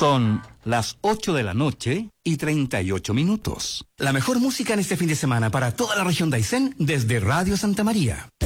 Son las 8 de la noche y 38 minutos. La mejor música en este fin de semana para toda la región de Aysén desde Radio Santa María.